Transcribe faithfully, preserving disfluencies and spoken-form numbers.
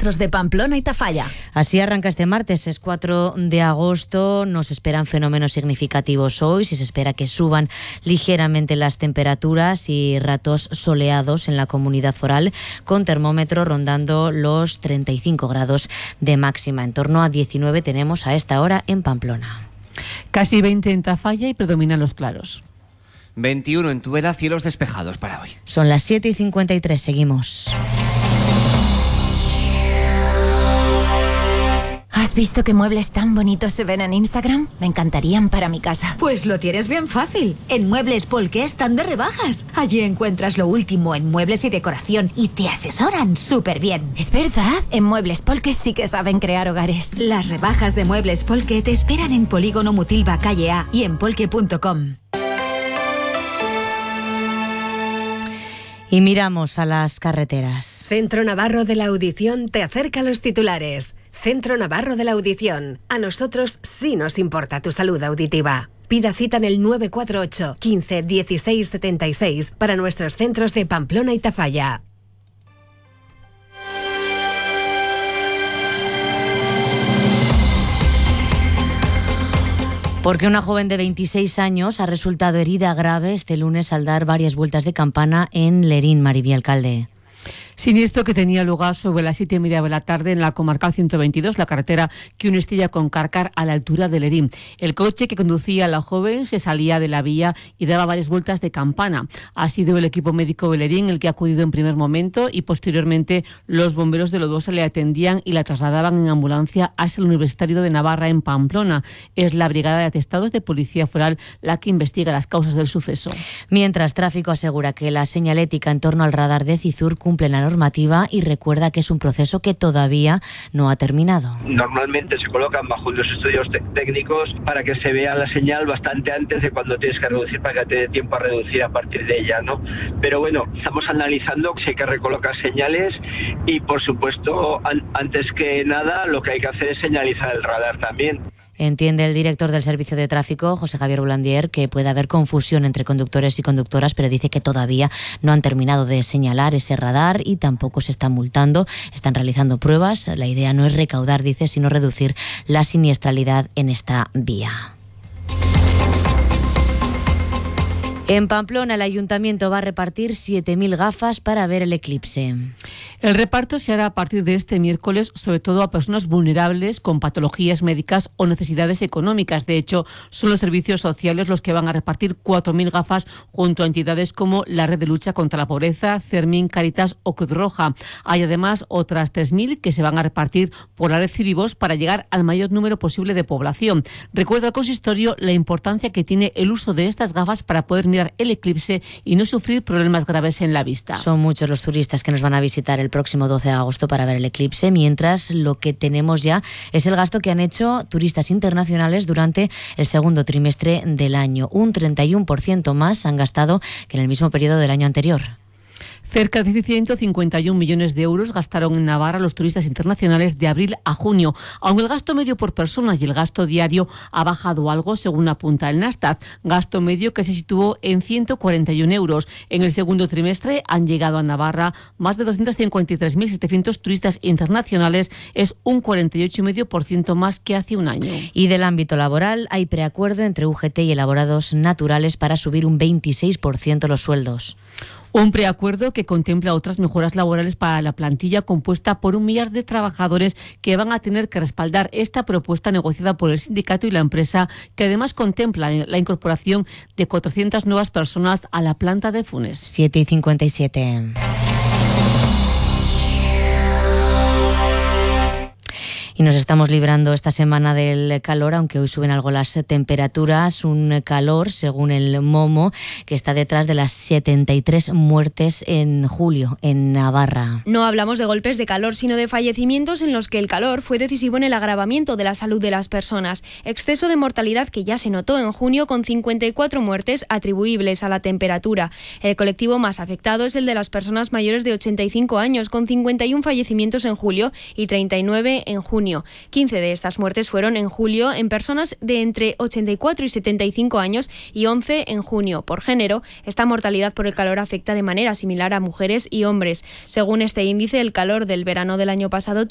centros de Pamplona y Tafalla. Así arranca este martes, es cuatro de agosto. Nos esperan fenómenos significativos hoy. Si se espera que suban ligeramente las temperaturas y ratos soleados en la comunidad foral, con termómetro rondando los treinta y cinco grados de máxima. En torno a diecinueve tenemos a esta hora en Pamplona. Casi veinte en Tafalla y predominan los claros. veintiuno en Tudela, cielos despejados para hoy. Son las siete y cincuenta y tres, seguimos. ¿Has visto qué muebles tan bonitos se ven en Instagram? Me encantarían para mi casa. Pues lo tienes bien fácil. En Muebles Polke están de rebajas. Allí encuentras lo último en muebles y decoración y te asesoran súper bien. Es verdad, en Muebles Polke sí que saben crear hogares. Las rebajas de Muebles Polke te esperan en Polígono Mutilva, calle A y en polke punto com. Y miramos a las carreteras. Centro Navarro de la Audición te acerca a los titulares. Centro Navarro de la Audición. A nosotros sí nos importa tu salud auditiva. Pida cita en el nueve cuatro ocho, quince, dieciséis, setenta y seis para nuestros centros de Pamplona y Tafalla. Porque una joven de veintiséis años ha resultado herida grave este lunes al dar varias vueltas de campana en Lerín, Mariby Alcalde. Siniestro que tenía lugar sobre las siete y media de la tarde en la comarcal ciento veintidós, la carretera que une Estella con Carcar a la altura de Lerín. El coche que conducía a la joven se salía de la vía y daba varias vueltas de campana. Ha sido el equipo médico de Lerín el que ha acudido en primer momento y posteriormente los bomberos de Lodosa le atendían y la trasladaban en ambulancia hasta el Universitario de Navarra en Pamplona. Es la Brigada de Atestados de Policía Foral la que investiga las causas del suceso. Mientras, Tráfico asegura que la señalética en torno al radar de Cizur cumple la normativa y recuerda que es un proceso que todavía no ha terminado. Normalmente se colocan bajo unos estudios te- técnicos para que se vea la señal bastante antes de cuando tienes que reducir, para que te dé tiempo a reducir a partir de ella, ¿no? Pero bueno, estamos analizando si hay que recolocar señales y, por supuesto, an- antes que nada, lo que hay que hacer es señalizar el radar también. Entiende el director del Servicio de Tráfico, José Javier Blandier, que puede haber confusión entre conductores y conductoras, pero dice que todavía no han terminado de señalar ese radar y tampoco se está multando. Están realizando pruebas. La idea no es recaudar, dice, sino reducir la siniestralidad en esta vía. En Pamplona, el Ayuntamiento va a repartir siete mil gafas para ver el eclipse. El reparto se hará a partir de este miércoles, sobre todo a personas vulnerables con patologías médicas o necesidades económicas. De hecho, son los servicios sociales los que van a repartir cuatro mil gafas junto a entidades como la Red de Lucha contra la Pobreza, Cermin, Cáritas o Cruz Roja. Hay además otras tres mil que se van a repartir por la Red Civivos para llegar al mayor número posible de población. Recuerda al consistorio la importancia que tiene el uso de estas gafas para poder mirar el eclipse y no sufrir problemas graves en la vista. Son muchos los turistas que nos van a visitar el próximo doce de agosto para ver el eclipse, mientras lo que tenemos ya es el gasto que han hecho turistas internacionales durante el segundo trimestre del año. Un treinta y uno por ciento más han gastado que en el mismo periodo del año anterior. Cerca de ciento cincuenta y un millones de euros gastaron en Navarra los turistas internacionales de abril a junio, aunque el gasto medio por persona y el gasto diario ha bajado algo, según apunta el Nasdaq. Gasto medio que se situó en ciento cuarenta y uno euros. En el segundo trimestre han llegado a Navarra más de doscientos cincuenta y tres mil setecientos turistas internacionales, es un cuarenta y ocho coma cinco por ciento más que hace un año. Y del ámbito laboral, hay preacuerdo entre U G T y Elaborados Naturales para subir un veintiséis por ciento los sueldos. Un preacuerdo que contempla otras mejoras laborales para la plantilla compuesta por un millar de trabajadores que van a tener que respaldar esta propuesta negociada por el sindicato y la empresa, que además contempla la incorporación de cuatrocientas nuevas personas a la planta de Funes. siete y cincuenta y siete. Y nos estamos librando esta semana del calor, aunque hoy suben algo las temperaturas. Un calor, según el Momo, que está detrás de las setenta y tres muertes en julio en Navarra. No hablamos de golpes de calor, sino de fallecimientos en los que el calor fue decisivo en el agravamiento de la salud de las personas. Exceso de mortalidad que ya se notó en junio, con cincuenta y cuatro muertes atribuibles a la temperatura. El colectivo más afectado es el de las personas mayores de ochenta y cinco años, con cincuenta y uno fallecimientos en julio y treinta y nueve en junio. quince de estas muertes fueron en julio en personas de entre ochenta y cuatro y setenta y cinco años y once en junio. Por género, esta mortalidad por el calor afecta de manera similar a mujeres y hombres. Según este índice, el calor del verano del año pasado